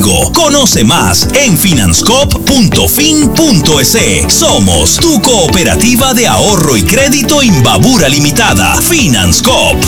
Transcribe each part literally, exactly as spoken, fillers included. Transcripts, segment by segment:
contigo. Conoce más en finanscoop punto fin punto es. Somos tu cooperativa de ahorro y crédito Imbabura Limitada. Finanscoop.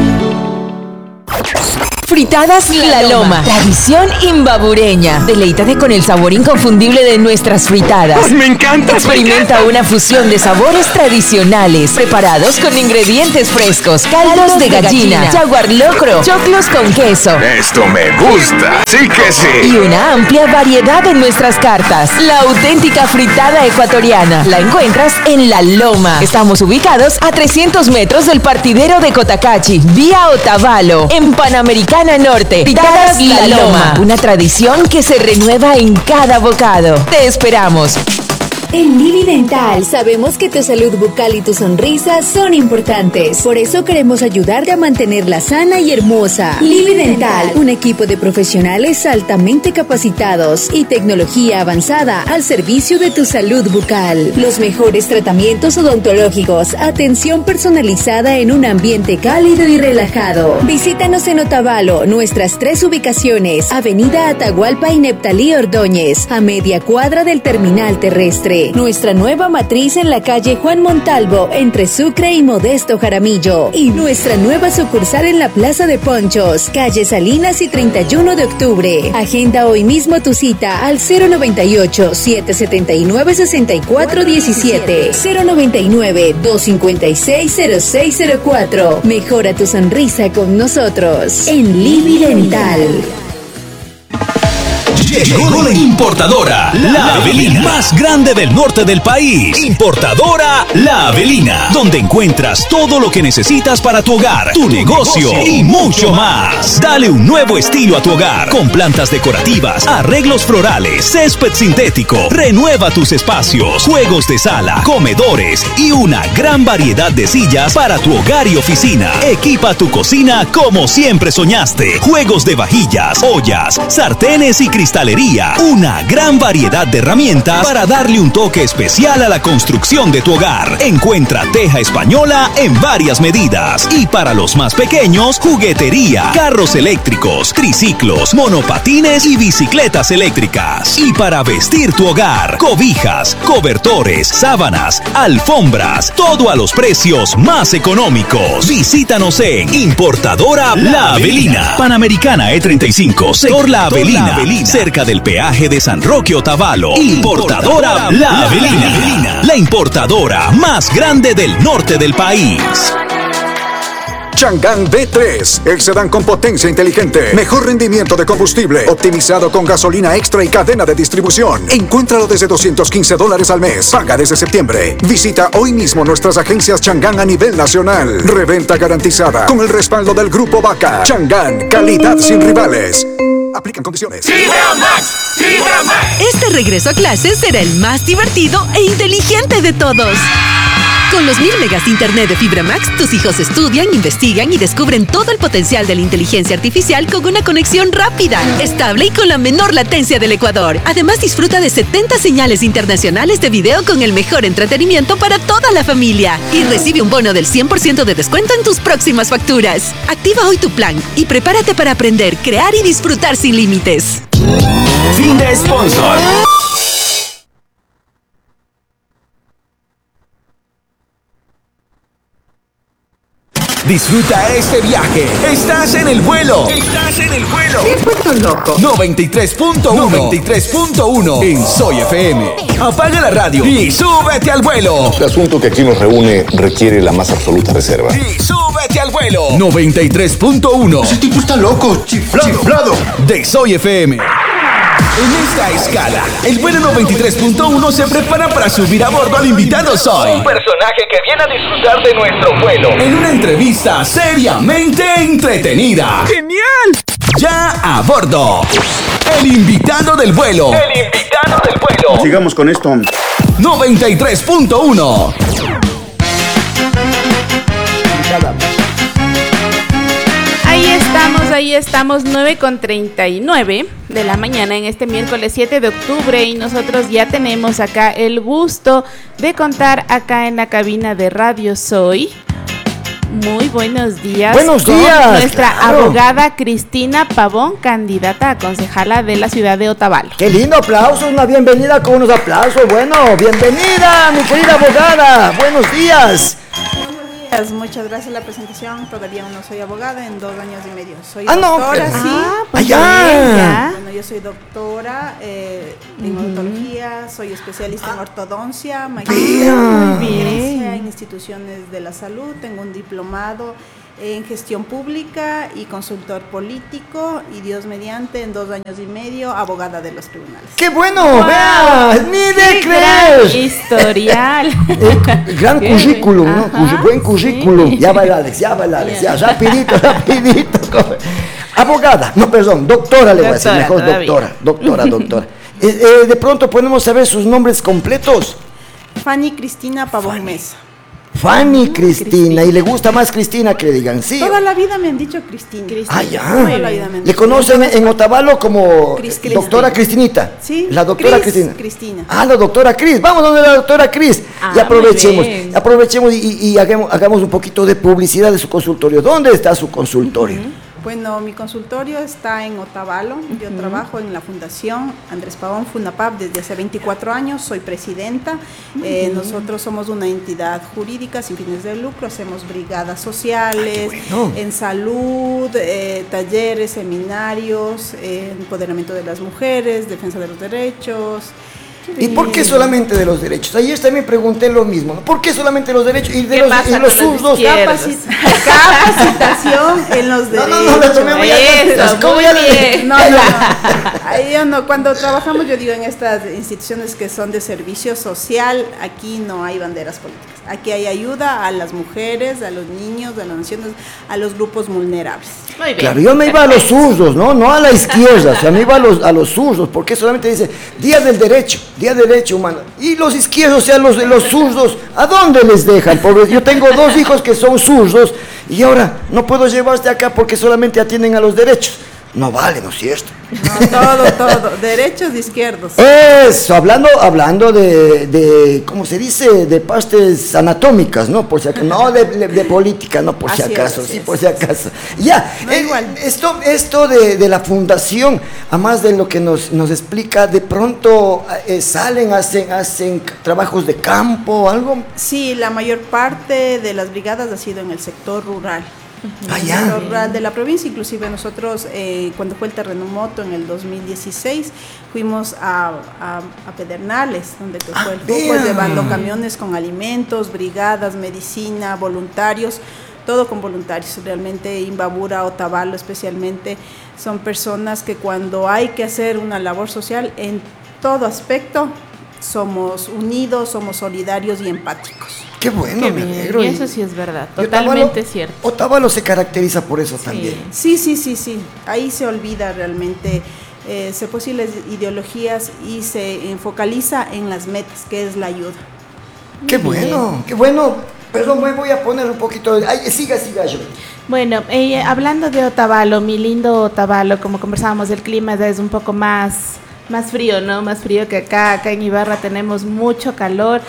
Fritadas La Loma, tradición imbabureña. Deleítate con el sabor inconfundible de nuestras fritadas. ¡Ay, me encanta! Experimenta me encanta. una fusión de sabores tradicionales, preparados con ingredientes frescos, caldos de gallina, jaguar locro, choclos con queso. Esto me gusta. Sí que sí. Y una amplia variedad en nuestras cartas. La auténtica fritada ecuatoriana. La encuentras en La Loma. Estamos ubicados a trescientos metros del partidero de Cotacachi, vía Otavalo, en Panamericana Norte. Fritadas La Loma, una tradición que se renueva en cada bocado. Te esperamos. En Livi Dental sabemos que tu salud bucal y tu sonrisa son importantes. Por eso queremos ayudarte a mantenerla sana y hermosa. Livi Dental, un equipo de profesionales altamente capacitados y tecnología avanzada al servicio de tu salud bucal. Los mejores tratamientos odontológicos, atención personalizada en un ambiente cálido y relajado. Visítanos en Otavalo, nuestras tres ubicaciones: Avenida Atahualpa y Neptalí Ordóñez, a media cuadra del terminal terrestre. Nuestra nueva matriz en la calle Juan Montalvo, entre Sucre y Modesto Jaramillo. Y nuestra nueva sucursal en la Plaza de Ponchos, calle Salinas y treinta y uno de octubre. Agenda hoy mismo tu cita al cero noventa y ocho, setecientos setenta y nueve, sesenta y cuatro diecisiete, cero noventa y nueve, doscientos cincuenta y seis, cero seis cero cuatro. Mejora tu sonrisa con nosotros en Livi Dental. Llegó la importadora La Avelina, más grande del norte del país. Importadora La Avelina, donde encuentras todo lo que necesitas para tu hogar, tu negocio y mucho más. Dale un nuevo estilo a tu hogar con plantas decorativas, arreglos florales, césped sintético. Renueva tus espacios, juegos de sala, comedores y una gran variedad de sillas para tu hogar y oficina. Equipa tu cocina como siempre soñaste. Juegos de vajillas, ollas, sartenes y cristales. Una gran variedad de herramientas para darle un toque especial a la construcción de tu hogar. Encuentra teja española en varias medidas. Y para los más pequeños, juguetería, carros eléctricos, triciclos, monopatines y bicicletas eléctricas. Y para vestir tu hogar, cobijas, cobertores, sábanas, alfombras, todo a los precios más económicos. Visítanos en Importadora La Avelina, Panamericana E treinta y cinco, sector La Avelina, cerca del peaje de San Roque Otavalo. Importadora La Avelina, la importadora más grande del norte del país. Chang'an B tres, el sedán con potencia inteligente, mejor rendimiento de combustible, optimizado con gasolina extra y cadena de distribución. Encuéntralo desde doscientos quince dólares al mes. Paga desde septiembre. Visita hoy mismo nuestras agencias Chang'an a nivel nacional. Reventa garantizada con el respaldo del Grupo Vaca. Chang'an, calidad sin rivales. Aplican condiciones. Fibra Max, Fibra Max. Este regreso a clases será el más divertido e inteligente de todos. Con los mil megas de internet de Fibra Max, tus hijos estudian, investigan y descubren todo el potencial de la inteligencia artificial con una conexión rápida, estable y con la menor latencia del Ecuador. Además, disfruta de setenta señales internacionales de video con el mejor entretenimiento para toda la familia. Y recibe un bono del cien por ciento de descuento en tus próximas facturas. Activa hoy tu plan y prepárate para aprender, crear y disfrutar sin límites. Fin de sponsor. Disfruta este viaje. Estás en el vuelo. Estás en el vuelo. ¿Te has puesto loco? noventa y tres punto uno. noventa y tres punto uno en Soy F M. Apaga la radio y súbete al vuelo. El asunto que aquí nos reúne requiere la más absoluta reserva. Y súbete al vuelo. noventa y tres punto uno. Ese tipo está loco, chiflado. chiflado. De Soy F M. En esta escala, el vuelo noventa y tres punto uno se prepara para subir a bordo al invitado Soy. Un personaje que viene a disfrutar de nuestro vuelo. En una entrevista seriamente entretenida. ¡Genial! Ya a bordo. El invitado del vuelo. El invitado del vuelo. Sigamos con esto. noventa y tres punto uno. Ahí estamos, ahí estamos, nueve con treinta y nueve de la mañana en este miércoles siete de octubre y nosotros ya tenemos acá el gusto de contar acá en la cabina de Radio Soy Muy buenos días. Buenos con días. Nuestra Claro. abogada Cristina Pavón, candidata a concejala de la ciudad de Otavalo. Qué lindo, aplausos, una bienvenida con unos aplausos. Bueno, bienvenida, mi querida abogada. Buenos días. Muchas gracias por la presentación. Todavía no soy abogada, en dos años y medio. Soy Ah, no, doctora, pero- sí. Ah, pues allá. Bueno, yo soy doctora eh, en Ujú. odontología, soy especialista en ortodoncia, Vea. magíster Muy bien. en instituciones de la salud, tengo un diplomado en gestión pública y consultor político, y Dios mediante, en dos años y medio, abogada de los tribunales. ¡Qué bueno! Wow. ¡Vea! ¡Ni de ¡Qué gran creer! historial! Eh, gran Qué currículum, bien. ¿no? Ajá, Cu- Buen currículum. sí. Ya va el Alex, ya va el Alex, ya, Ya. rapidito, rapidito. Abogada, no, perdón, doctora le voy a decir, Doctora, mejor todavía. doctora, doctora, doctora. Eh, eh, de pronto podemos saber sus nombres completos. Fanny Cristina Pavón Mesa. Fanny Cristina, y le gusta más Cristina que le digan, sí. Toda la vida me han dicho Cristina. Ah, ya. Toda la vida me han Le dicho. conocen en Otavalo como Cris- Cris- doctora Cristinita. Sí, La doctora Cris, Cristina. Cristina. Ah, la doctora Cris. Vamos donde la doctora Cris. Ah, y aprovechemos, muy bien. aprovechemos y, y- y hagamos, hagamos un poquito de publicidad de su consultorio. ¿Dónde está su consultorio? Bueno, mi consultorio está en Otavalo. Yo trabajo en la Fundación Andrés Pavón Funapap desde hace veinticuatro años. Soy presidenta. Eh, nosotros somos una entidad jurídica sin fines de lucro. Hacemos brigadas sociales, Ay, qué bueno. en salud, eh, talleres, seminarios, eh, empoderamiento de las mujeres, defensa de los derechos. ¿Y por qué solamente de los derechos? Ayer también pregunté lo mismo, ¿no? ¿Por qué solamente los derechos y de ¿Qué los, pasa y los con los zurdos? izquierdos? Capaci- capacitación en los No, derechos. no, no, la tomé muy a Eso, ¿Cómo muy ya le- bien. No, no, no. Ahí yo no. Cuando trabajamos, yo digo, en estas instituciones que son de servicio social, aquí no hay banderas políticas. Aquí hay ayuda a las mujeres, a los niños, a las naciones, a los grupos vulnerables. Muy bien. Claro, yo me iba a los zurdos, ¿no? No a la izquierda, o sea, me iba a los, a los zurdos, porque solamente dice Día del Derecho, Día del Derecho Humano. Y los izquierdos, o sea, los, los zurdos, ¿a dónde les dejan? Pobres? Yo tengo dos hijos que son zurdos y ahora no puedo llevarte acá porque solamente atienden a los derechos. No vale, ¿no es cierto? No, todo, todo. Derechos de izquierdos. Eso, hablando, hablando de, de, ¿cómo se dice? De partes anatómicas, ¿no? Por si acaso, no de, de- de política, no por si Así es, acaso, así sí, es. por si acaso. Ya, No, eh, igual. esto, esto de, de la fundación, a más de lo que nos, nos explica, de pronto eh, salen, hacen, hacen trabajos de campo, algo. Sí, la mayor parte de las brigadas ha sido en el sector rural. Ah, En el ya. sector rural de la provincia. Inclusive nosotros, eh, cuando fue el terremoto en el dos mil dieciséis, fuimos a, a, a Pedernales, donde que Ah, fue el flujo, vea. llevando camiones con alimentos, brigadas, medicina, voluntarios, todo con voluntarios. Realmente Imbabura, Otavalo especialmente, son personas que cuando hay que hacer una labor social en todo aspecto, somos unidos, somos solidarios y empáticos. Qué bueno, Qué me bien. alegro. Y eso sí es verdad, y totalmente Otavalo- cierto. Otavalo se caracteriza por eso también. Sí, sí, sí, sí. Ahí se olvida realmente, eh, se posibles ideologías y se focaliza en las metas, que es la ayuda. Qué Muy bien. bueno, qué bueno. Perdón, me voy a poner un poquito de... Ay, siga, siga yo. Bueno, eh, hablando de Otavalo, mi lindo Otavalo, como conversábamos, el clima es un poco más, más frío, ¿no? Más frío que acá. Acá en Ibarra tenemos mucho calor,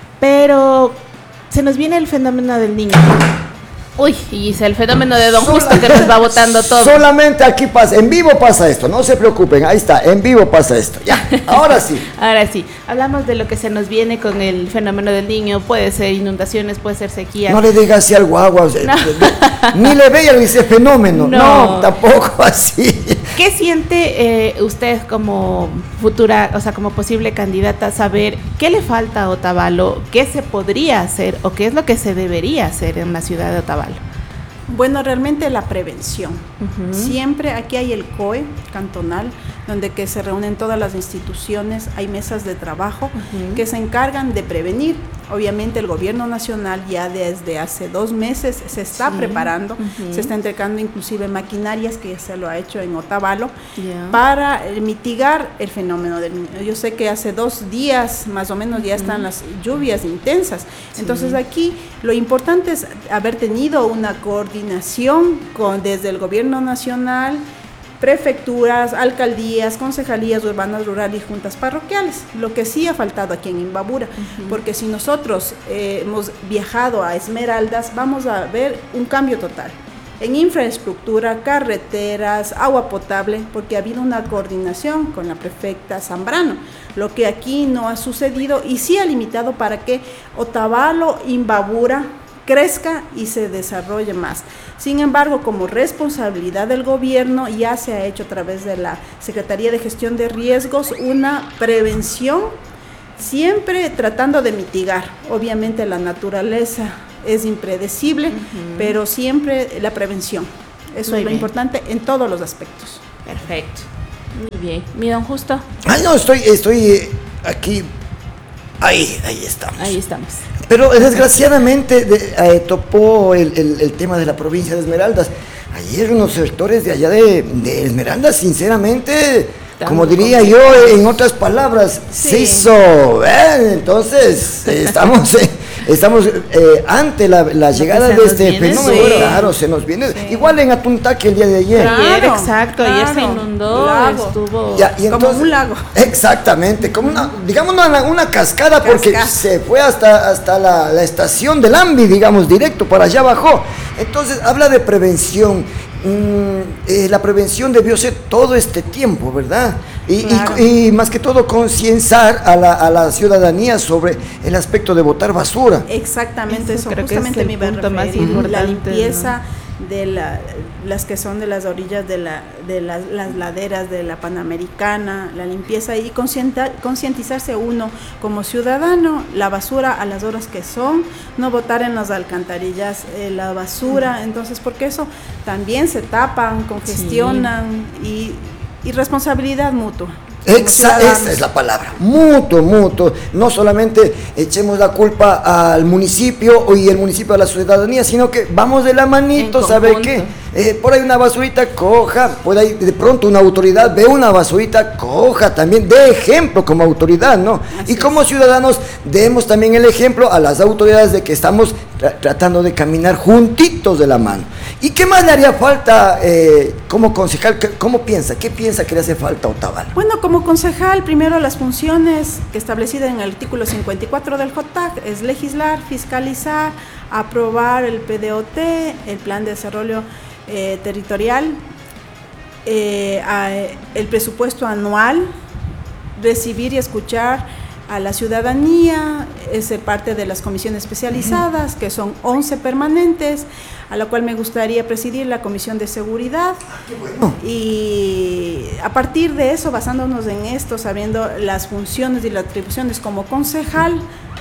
pero se nos viene el fenómeno del niño. Uy, y es el fenómeno de Don Justo que nos va botando todo. Solamente aquí pasa, en vivo pasa esto, no se preocupen, ahí está, en vivo pasa esto. Ya, ahora sí. Ahora sí, hablamos de lo que se nos viene con el fenómeno del niño. Puede ser inundaciones, puede ser sequía. No le digas así al guagua, o sea, No. ni le veía ese fenómeno. No, No. tampoco así. ¿Qué siente eh, usted como futura, o sea, como posible candidata, saber qué le falta a Otavalo, qué se podría hacer o qué es lo que se debería hacer en la ciudad de Otavalo? Bueno, realmente la prevención. Ujú. Siempre aquí hay el C O E cantonal, donde que se reúnen todas las instituciones, hay mesas de trabajo Ujú. que se encargan de prevenir. Obviamente el gobierno nacional ya desde hace dos meses se está Sí. preparando, Ujú. se está entregando inclusive maquinarias, que ya se lo ha hecho en Otavalo, Ya. para eh, mitigar el fenómeno del niño. Yo sé que hace dos días más o menos ya están las lluvias intensas. Entonces aquí lo importante es haber tenido una coordinación con, desde el gobierno nacional prefecturas, alcaldías, concejalías urbanas, rurales y juntas parroquiales, lo que sí ha faltado aquí en Imbabura, uh-huh. porque si nosotros eh, hemos viajado a Esmeraldas, vamos a ver un cambio total en infraestructura, carreteras, agua potable, porque ha habido una coordinación con la prefecta Zambrano, lo que aquí no ha sucedido y sí ha limitado para que Otavalo, Imbabura crezca y se desarrolle más. Sin embargo, como responsabilidad del gobierno, ya se ha hecho a través de la Secretaría de Gestión de Riesgos una prevención, siempre tratando de mitigar. Obviamente la naturaleza es impredecible, uh-huh. pero siempre la prevención. Eso Muy es lo bien. importante en todos los aspectos. Perfecto. Muy bien. Mi don Justo. Ah, no, estoy, estoy aquí. Ahí, ahí estamos. Ahí estamos. Pero desgraciadamente de, eh, topó el, el, el tema de la provincia de Esmeraldas. Ayer unos sectores de allá de, de Esmeraldas, sinceramente, Tanto como diría yo, en otras palabras, sí. se hizo. ¿eh? Entonces, eh, estamos, eh, estamos eh, ante la, la llegada de este fenómeno. Sí. Claro, se nos viene. Sí. Igual en Atuntaque el día de ayer. Claro, ayer exacto, claro. ayer se inundó, lago. estuvo ya, y entonces, como un lago. Exactamente, como una, digamos una, una cascada, porque Cascada. se fue hasta, hasta la, la estación del Ambi, digamos, directo, para allá bajó. Entonces, habla de prevención. Mm, eh, la prevención debió ser todo este tiempo, ¿verdad? Y, claro. y, y más que todo concienciar a la, a la ciudadanía sobre el aspecto de botar basura. Exactamente, eso, eso creo justamente que es el punto más importante, la limpieza, ¿no? de la, las que son de las orillas de, la, de las, las laderas de la Panamericana, la limpieza y concientizarse uno como ciudadano, la basura a las horas que son, no botar en las alcantarillas eh, la basura, entonces porque eso también se tapan, congestionan sí. y, y responsabilidad mutua. Esa, esa es la palabra, mutuo, mutuo. No solamente echemos la culpa al municipio y el municipio a la ciudadanía, sino que vamos de la manito, ¿sabe qué? Eh, por ahí una basurita, coja, por ahí de pronto una autoridad ve una basurita, coja también, de ejemplo como autoridad, ¿no? Así y como es. ciudadanos demos también el ejemplo a las autoridades de que estamos tra- tratando de caminar juntitos de la mano. ¿Y qué más le haría falta eh, como concejal? ¿Cómo piensa? ¿Qué piensa que le hace falta a Otavalo? Bueno, como concejal, primero las funciones que establecida en el artículo cincuenta y cuatro del J A C es legislar, fiscalizar, aprobar el P D O T, el Plan de Desarrollo eh, Territorial, eh, a, el presupuesto anual, recibir y escuchar a la ciudadanía, es ser parte de las comisiones especializadas, que son once permanentes, a la cual me gustaría presidir la Comisión de Seguridad. Y a partir de eso, basándonos en esto, sabiendo las funciones y las atribuciones como concejal,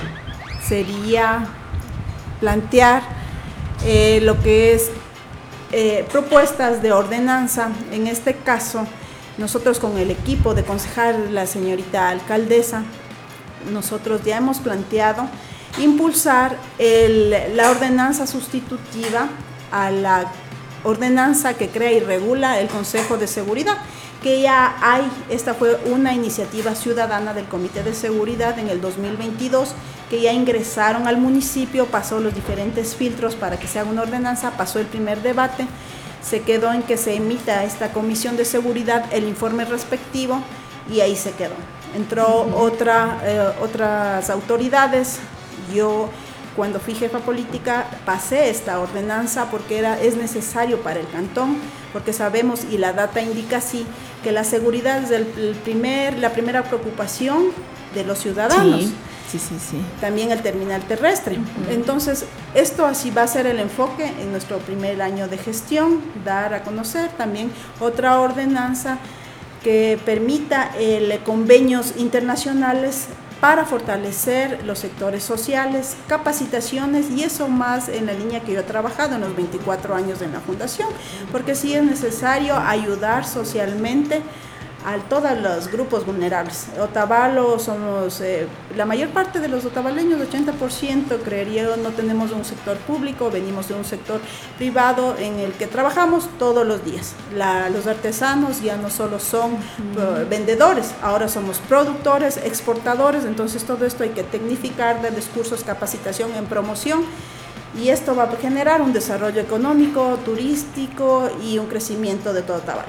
sería plantear eh, lo que es eh, propuestas de ordenanza. En este caso, nosotros con el equipo de concejal, la señorita alcaldesa, nosotros ya hemos planteado impulsar el, la ordenanza sustitutiva a la ordenanza que crea y regula el Consejo de Seguridad, que ya hay. Esta fue una iniciativa ciudadana del Comité de Seguridad en el dos mil veintidós, que ya ingresaron al municipio, pasó los diferentes filtros para que se haga una ordenanza, pasó el primer debate, se quedó en que se emita esta Comisión de Seguridad el informe respectivo y ahí se quedó. Entró uh-huh. otra, eh, otras autoridades. Yo, cuando fui jefa política, pasé esta ordenanza porque era, es necesario para el cantón, porque sabemos, y la data indica así, que la seguridad es el, el primer, la primera preocupación de los ciudadanos. Sí, sí, sí, sí. También el terminal terrestre. Uh-huh. Entonces, esto así va a ser el enfoque en nuestro primer año de gestión, dar a conocer también otra ordenanza que permita eh, convenios internacionales para fortalecer los sectores sociales, capacitaciones, y eso más en la línea que yo he trabajado en los veinticuatro años de la Fundación, porque sí es necesario ayudar socialmente a todos los grupos vulnerables. Otavalo somos, eh, la mayor parte de los otavaleños, ochenta por ciento, creería yo, no tenemos un sector público, venimos de un sector privado en el que trabajamos todos los días. La, los artesanos ya no solo son uh, vendedores, ahora somos productores, exportadores, entonces todo esto hay que tecnificar, darles cursos, capacitación en promoción, y esto va a generar un desarrollo económico, turístico y un crecimiento de todo Otavalo.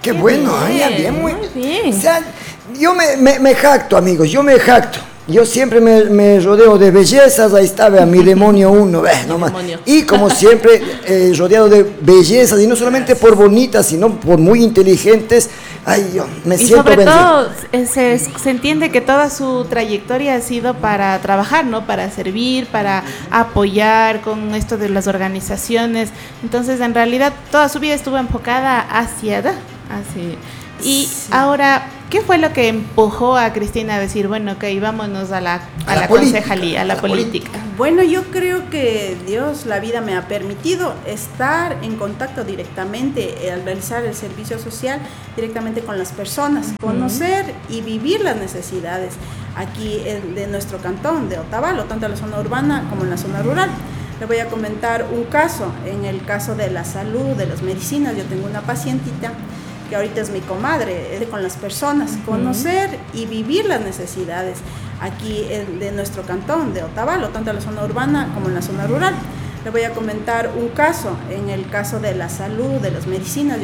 Qué bueno, bien, bien, muy bien. O sea, yo me, me, me jacto, amigos, yo me jacto. Yo siempre me, me rodeo de bellezas, ahí está, vea, mi demonio uno, eh, nomás. Y como siempre, eh, rodeado de bellezas, y no solamente por bonitas, sino por muy inteligentes. Ay, yo me y siento sobre bendecido. todo, se, se entiende que toda su trayectoria ha sido para trabajar, ¿no? Para servir, para apoyar con esto de las organizaciones. Entonces, en realidad, toda su vida estuvo enfocada hacia... hacia y sí. Ahora, ¿qué fue lo que empujó a Cristina a decir, bueno, ok, vámonos a la, a a la, la concejalía, a la, a la política? política? Bueno, yo creo que Dios, la vida me ha permitido estar en contacto directamente, eh, al realizar el servicio social, directamente con las personas, conocer y vivir las necesidades aquí en, de nuestro cantón, de Otavalo, tanto en la zona urbana como en la zona rural. Le voy a comentar un caso, en el caso de la salud, de las medicinas. Yo tengo una pacientita que ahorita es mi comadre, es de con las personas, uh-huh. conocer y vivir las necesidades aquí en, de nuestro cantón, de Otavalo, tanto en la zona urbana como en la zona rural. Le voy a comentar un caso, en el caso de la salud, de las medicinas. Yo